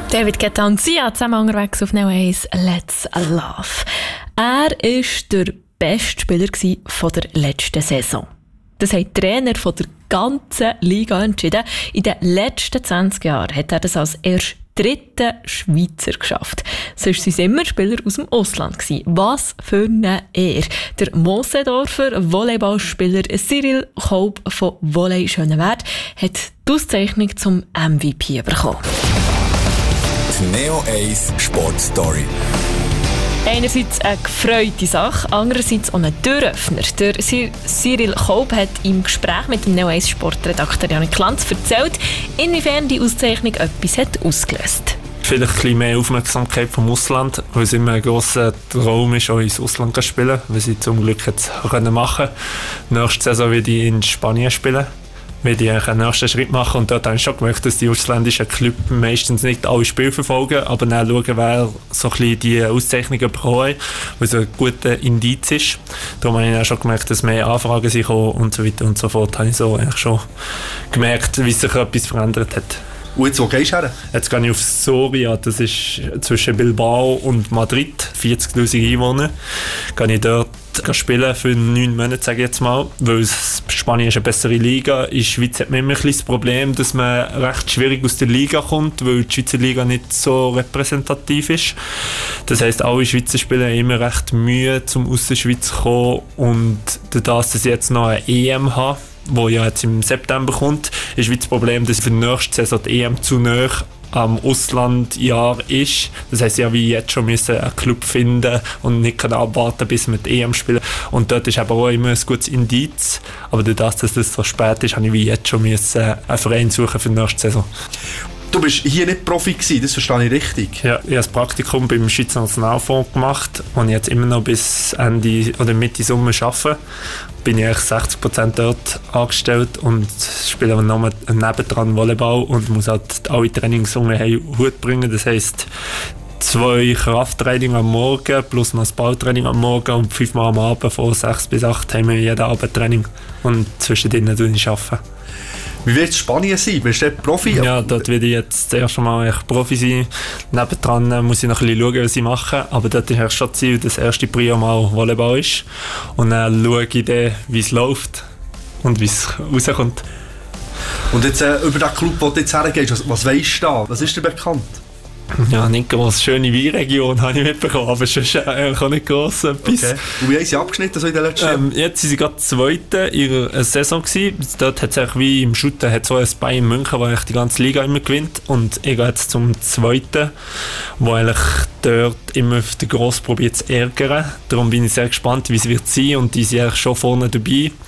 David Guetta und Sia zusammen unterwegs auf Neo 1 Let's Love. Er war der beste Spieler von der letzten Saison. Das haben die Trainer von der ganzen Liga entschieden. In den letzten 20 Jahren hat er das als erst dritter Schweizer geschafft. Sonst waren es immer Spieler aus dem Ausland. Was für eine Ehre. Der Moosseedorfer Volleyballspieler Cyril Kolb von Volley Schönewerd hat die Auszeichnung zum MVP bekommen. Die Neo 1 Sport Story. Einerseits eine gefreute Sache, andererseits auch ein Türöffner. Der Cyril Kolb hat im Gespräch mit dem Neo 1 Sportredakteur Janik Lanz erzählt, inwiefern die Auszeichnung etwas hat ausgelöst. Vielleicht ein bisschen mehr Aufmerksamkeit vom Ausland, weil es immer ein grosser Traum ist, auch ins Ausland zu spielen, was ich zum Glück jetzt machen konnte. Nächste Saison werde ich in Spanien spielen. Werde ich einen nächsten Schritt machen und dort habe ich schon gemerkt, dass die ausländischen Clubs meistens nicht alle Spiele verfolgen, aber dann schauen, wer so ein bisschen die Auszeichnungen bekommen, was ein guter Indiz ist. Darum habe ich auch schon gemerkt, dass mehr Anfragen sind und so weiter und so fort. Habe ich so eigentlich schon gemerkt, wie sich etwas verändert hat. Und jetzt, wo gehst du her? Jetzt gehe ich auf Soria, das ist zwischen Bilbao und Madrid, 40'000 Einwohner. Gehe ich dort spielen für 9 Monate, sage ich jetzt mal, weil Spanien ist eine bessere Liga. In der Schweiz hat man immer ein bisschen das Problem, dass man recht schwierig aus der Liga kommt, weil die Schweizer Liga nicht so repräsentativ ist. Das heisst, alle Schweizer Spieler haben immer recht Mühe, um aus der Schweiz zu kommen, und dadurch, dass ich jetzt noch eine EM habe, wo ja jetzt im September kommt, ist das Problem, dass für die nächste Saison die EM zu nahe am Auslandjahr ist. Das heisst, ja, wie jetzt schon müssen einen Club finden und nicht abwarten, bis wir die EM spielen. Und dort ist aber auch immer ein gutes Indiz. Aber dadurch, dass das so spät ist, habe ich wie jetzt schon einen Verein suchen für die nächste Saison. Du bist hier nicht Profi gewesen, das verstehe ich richtig. Ja, ich habe das Praktikum beim Schweizer Nationalfonds gemacht und jetzt immer noch bis Ende oder Mitte Sommer arbeite. Bin ich eigentlich 60% dort angestellt und spiele aber noch nebendran Volleyball und muss halt alle Trainings unter einen Hut bringen. Das heisst, 2 Krafttraining am Morgen plus noch das Balltraining am Morgen und 5 Mal am Abend von 6 bis 8 haben wir jeden Abend Training und zwischendrin arbeite ich. Wie wird es Spanien sein? Bist du Profi? Ja, dort werde ich jetzt das erste Mal echt Profi sein. Nebendran muss ich noch ein bisschen schauen, was ich mache. Aber dort ist schon das Ziel, dass das erste Prio mal Volleyball ist. Und dann schaue ich dann, wie es läuft und wie es rauskommt. Und jetzt über den Club, wo du jetzt hergehst, was weisst du da? Was ist dir bekannt? Ja, nicht gross. Schöne Weinregion habe ich mitbekommen, aber sonst auch nicht gross etwas. Okay. Und wie haben sie abgeschnitten so in den letzten Jahren? Jetzt sind sie gerade Zweite in ihrer Saison gewesen. Dort hat es wie im Shooten hat so ein Bayern München, der die ganze Liga immer gewinnt. Und ich gehe jetzt zum Zweiten, wo eigentlich dort immer den Gross probiert zu ärgern. Darum bin ich sehr gespannt, wie es wird sein. Und die sind eigentlich schon vorne dabei.